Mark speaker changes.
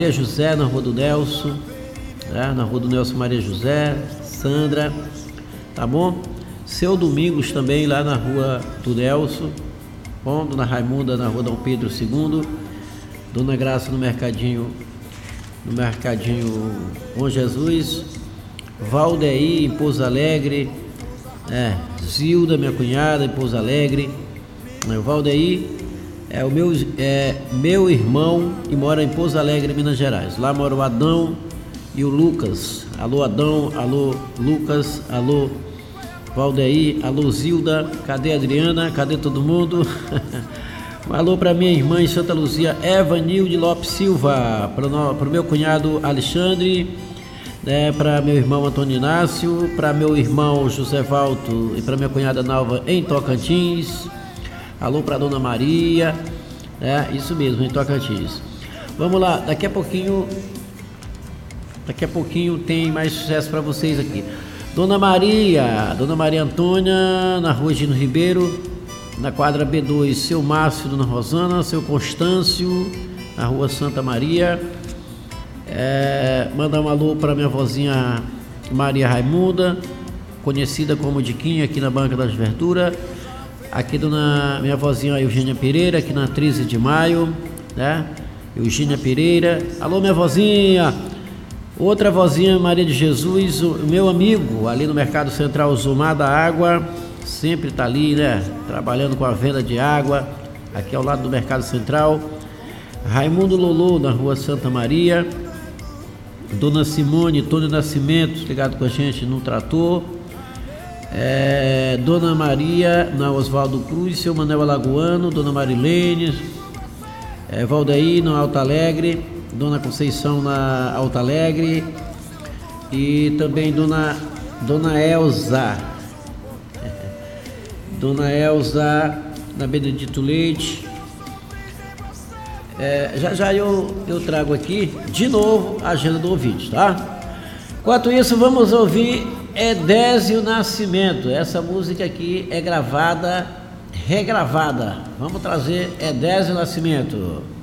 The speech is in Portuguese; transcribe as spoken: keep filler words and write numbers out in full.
Speaker 1: Maria José, na rua do Nelson, né? Na rua do Nelson Maria José, Sandra, tá bom? Seu Domingos também, lá na rua do Nelson, bom? Dona Raimunda, na rua Dom Pedro segundo, Dona Graça no Mercadinho, no Mercadinho Bom Jesus, Valdeir em Pouso Alegre, é, Zilda, minha cunhada, em Pouso Alegre, é, o Valdeir é o meu, é, meu irmão e mora em Pouso Alegre, Minas Gerais. Lá mora o Adão e o Lucas. Alô Adão, alô Lucas, alô Valdeir, alô Zilda, cadê a Adriana, cadê todo mundo? Um alô para minha irmã em Santa Luzia, Evanilde Lopes Silva, para o meu cunhado Alexandre, né, para meu irmão Antônio Inácio, para meu irmão José Valto e para minha cunhada Nalva em Tocantins. Alô para Dona Maria, é isso mesmo, em Tocantins. Vamos lá, daqui a pouquinho, daqui a pouquinho tem mais sucesso para vocês aqui. Dona Maria, Dona Maria Antônia, na rua Gino Ribeiro, na quadra B dois, seu Márcio, Dona Rosana, seu Constâncio, na rua Santa Maria. É, mandar um alô para minha vozinha Maria Raimunda, conhecida como Diquinha aqui na Banca das Verduras. Aqui dona minha vozinha Eugênia Pereira, aqui na treze de maio, né? Eugênia Pereira. Alô, minha vozinha. Outra vozinha, Maria de Jesus, o meu amigo ali no Mercado Central, Zumar da Água, sempre tá ali, né? Trabalhando com a venda de água, aqui ao lado do Mercado Central. Raimundo Lolo, na rua Santa Maria. Dona Simone, Tônio Nascimento, ligado com a gente no trator. É, Dona Maria, na Oswaldo Cruz, seu Manuel Alagoano, Dona Marilene, é, Valdeir, na Alta Alegre, Dona Conceição, na Alta Alegre, e também Dona, Dona Elza, Dona Elza, na Benedito Leite. É, já já eu, eu trago aqui de novo a agenda do ouvinte, tá? Enquanto isso, vamos ouvir Edésio Nascimento. Essa música aqui é gravada, regravada. Vamos trazer Edésio Nascimento.